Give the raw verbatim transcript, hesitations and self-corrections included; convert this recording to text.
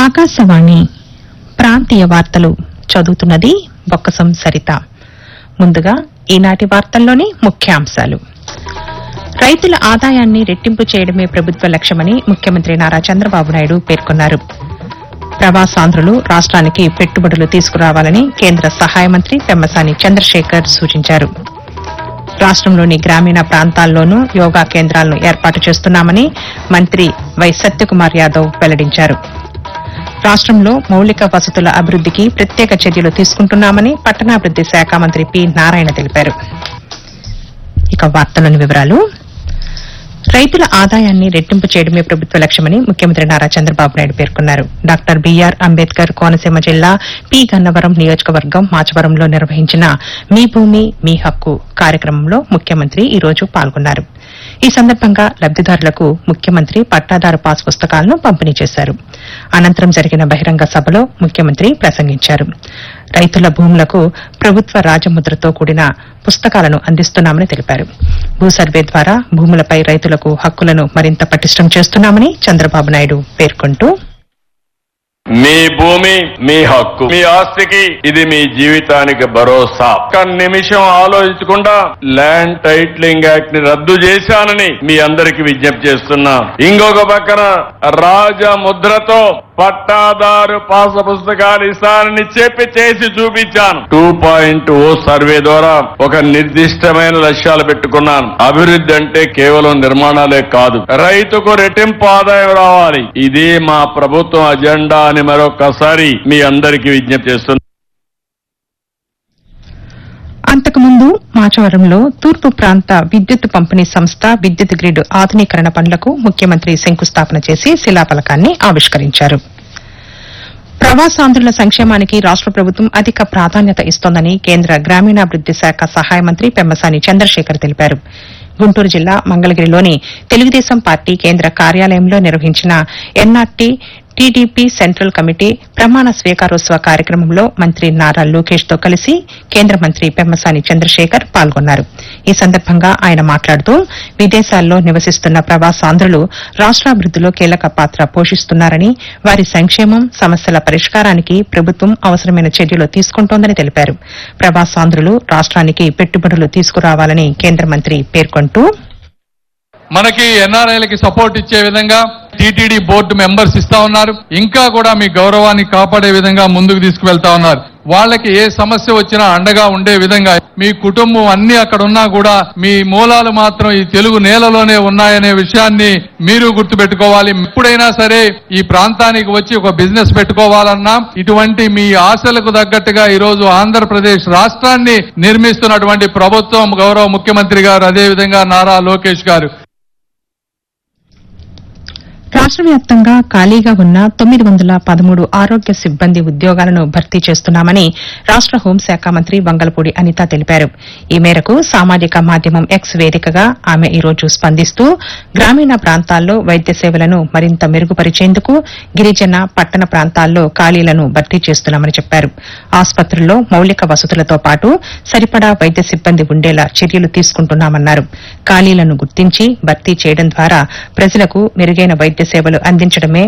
ఆకాశవాణి ప్రాంతీయ వార్తలు చదువుతున్నది బొక్కసం సరిత. ముందుగా ఈనాటి వార్తల్లోని ముఖ్యాంశాలు. రైతుల ఆదాయాన్ని రెట్టింపు చేయడమే ప్రభుత్వ లక్ష్యమని ముఖ్యమంత్రి నారా చంద్రబాబు నాయుడు పేర్కొన్నారు. ప్రవాసాంధ్రులు రాష్ట్రానికి పెట్టుబడులు తీసుకురావాలని కేంద్ర సహాయ మంత్రి పెమ్మసాని చంద్రశేఖర్ సూచించారు. రాష్టంలోని గ్రామీణ ప్రాంతాల్లోనూ యోగా కేంద్రాలను ఏర్పాటు చేస్తున్నామని మంత్రి వై సత్యకుమార్ యాదవ్ వెల్లడించారు. రాష్టంలో మౌలిక వసతుల అభివృద్దికి ప్రత్యేక చర్యలు తీసుకుంటున్నామని పట్టణాభివృద్ది శాఖ మంత్రి పి నారాయణ తెలిపారు. ఇక వార్తలోని వివరాలు. రైతుల ఆదాయాన్ని రెట్టింపు చేయడమే ప్రభుత్వ లక్ష్యమని ముఖ్యమంత్రి నారా చంద్రబాబు నాయుడు పేర్కొన్నారు. డాక్టర్ బీఆర్ అంబేద్కర్ కోనసీమ జిల్లా పి గన్నవరం నియోజకవర్గం మాచవరంలో నిర్వహించిన మీ భూమి మీ హక్కు కార్యక్రమంలో ముఖ్యమంత్రి ఈ రోజు పాల్గొన్నారు. ఈ సందర్భంగా లబ్దిదారులకు ముఖ్యమంత్రి పట్టాదారు పాస్ పుస్తకాలను పంపిణీ చేశారు. అనంతరం జరిగిన బహిరంగ సభలో ముఖ్యమంత్రి ప్రసంగించారు. రైతుల భూములకు ప్రభుత్వ రాజముద్రతో కూడిన పుస్తకాలను అందిస్తున్నామని తెలిపారు. భూ సర్వే ద్వారా భూములపై రైతులకు హక్కులను మరింత పటిష్టం చేస్తున్నామని చంద్రబాబు నాయుడు పేర్కొంటూ, మీ భూమి మీ హక్కు, మీ ఆస్తికి ఇది మీ జీవితానికి భరోసా. ఒక్క నిమిషం ఆలోచించకుండా ల్యాండ్ టైటిలింగ్ యాక్ట్ ని రద్దు చేశానని మీ అందరికి విజ్ఞప్తి చేస్తున్నా. ఇంకొక పక్కన రాజముద్రతో పట్టాదారు పాస పుస్తకాలు ఇస్తానని చెప్పి చేసి చూపించాను. టూ పాయింట్ ఓ సర్వే ద్వారా ఒక నిర్దిష్టమైన లక్ష్యాలు పెట్టుకున్నాను. అభివృద్ధి అంటే కేవలం నిర్మాణాలే కాదు, రైతుకు రెట్టింపు ఆదాయం రావాలి. ఇదే మా ప్రభుత్వం అజెండా అని మరొకసారి మీ అందరికీ విజ్ఞప్తి చేస్తున్నాను. అంతకుముందు మాచవరంలో తూర్పు ప్రాంత విద్యుత్ పంపిణీ సంస్థ విద్యుత్ గ్రిడ్ ఆధునీకరణ పనులకు ముఖ్యమంత్రి శంకుస్థాపన చేసి శిలాఫలకాన్ని ఆవిష్కరించారు. ప్రవాసాంధ్రుల సంక్షేమానికి రాష్ట ప్రభుత్వం అధిక ప్రాధాన్యత ఇస్తోందని కేంద్ర గ్రామీణాభివృద్ది శాఖ సహాయ మంత్రి పెమ్మసాని చంద్రశేఖర్ తెలిపారు. గుంటూరు జిల్లా మంగళగిరిలోని తెలుగుదేశం పార్టీ కేంద్ర కార్యాలయంలో నిర్వహించిన ఎన్ఆర్టీ టీడీపీ సెంట్రల్ కమిటీ ప్రమాణ స్వీకారోత్సవ కార్యక్రమంలో మంత్రి నారా లోకేష్ తో కలిసి కేంద్ర మంత్రి పెమ్మసాని చంద్రశేఖర్ పాల్గొన్నారు. ఈ సందర్భంగా ఆయన మాట్లాడుతూ విదేశాల్లో నివసిస్తున్న ప్రవాసాంధ్రులు రాష్ట్రాభివృద్దిలో కీలక పాత్ర పోషిస్తున్నారని, వారి సంక్షేమం సమస్యల పరిష్కారానికి ప్రభుత్వం అవసరమైన చర్యలు తీసుకుంటోందని తెలిపారు. ప్రవాసాంధ్రులు రాష్ట్రానికి పెట్టుబడులు తీసుకురావాలని కేంద్ర మంత్రి పేర్కొంటూ, మనకి ఎన్ఆర్ఐలకి సపోర్ట్ ఇచ్చే విధంగా టీటీడీ బోర్డు మెంబర్స్ ఇస్తా ఉన్నారు. ఇంకా కూడా మీ గౌరవాన్ని కాపాడే విధంగా ముందుకు తీసుకువెళ్తా ఉన్నారు. వాళ్ళకి ఏ సమస్య వచ్చినా అండగా ఉండే విధంగా మీ కుటుంబం అన్ని అక్కడ ఉన్నా కూడా మీ మూలాలు మాత్రం ఈ తెలుగు నేలలోనే ఉన్నాయనే విషయాన్ని మీరు గుర్తుపెట్టుకోవాలి. ఎప్పుడైనా సరే ఈ ప్రాంతానికి వచ్చి ఒక బిజినెస్ పెట్టుకోవాలన్నా ఇటువంటి మీ ఆశలకు తగ్గట్టుగా ఈ రోజు ఆంధ్రప్రదేశ్ రాష్ట్రాన్ని నిర్మిస్తున్నటువంటి ప్రభుత్వం, గౌరవ ముఖ్యమంత్రి గారు, అదేవిధంగా నారా లోకేష్ గారు. రాష్ట వ్యాప్తంగా ఖాళీగా ఉన్న తొమ్మిది వందల పదమూడు ఆరోగ్య సిబ్బంది ఉద్యోగాలను భర్తీ చేస్తున్నామని రాష్ట హోంశాఖ మంత్రి వంగలపూడి అనిత తెలిపారు. ఈ మేరకు సామాజిక మాధ్యమం ఎక్స్ వేదికగా ఆమె ఈ రోజు స్పందిస్తూ, గ్రామీణ ప్రాంతాల్లో వైద్య సేవలను మరింత మెరుగుపరిచేందుకు గిరిజన, పట్టణ ప్రాంతాల్లో ఖాళీలను భర్తీ చేస్తున్నామని చెప్పారు. ఆసుపత్రుల్లో మౌలిక వసతులతో పాటు సరిపడా వైద్య సిబ్బంది ఉండేలా చర్యలు తీసుకుంటున్నామన్నారు. ఖాళీలను గుర్తించి భర్తీ చేయడం ద్వారా ప్రజలకు మెరుగైన వైద్య సేవలు అందించడమే